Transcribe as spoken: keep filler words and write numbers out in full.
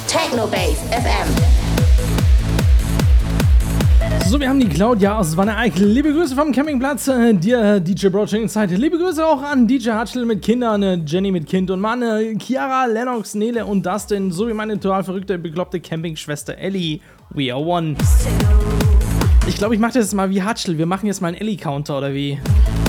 Technobase F M. So, wir haben die Claudia aus Wanne-Eickel. Liebe Grüße vom Campingplatz, äh, dir D J Broaching Zeit. Liebe Grüße auch an D J Hatschel mit Kindern, äh, Jenny mit Kind und Mann, äh, Chiara, Lennox, Nele und Dustin, sowie meine total verrückte, bekloppte Campingschwester Ellie. We are one. Ich glaube, ich mache das jetzt mal wie Hatschel. Wir machen jetzt mal einen Ellie-Counter, oder wie?